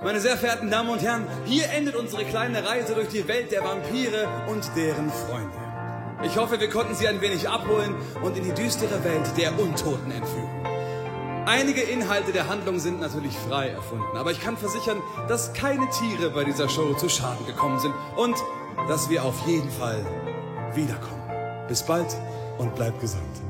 Meine sehr verehrten Damen und Herren, hier endet unsere kleine Reise durch die Welt der Vampire und deren Freunde. Ich hoffe, wir konnten Sie ein wenig abholen und in die düstere Welt der Untoten entführen. Einige Inhalte der Handlung sind natürlich frei erfunden, aber ich kann versichern, dass keine Tiere bei dieser Show zu Schaden gekommen sind und dass wir auf jeden Fall wiederkommen. Bis bald und bleibt gesund.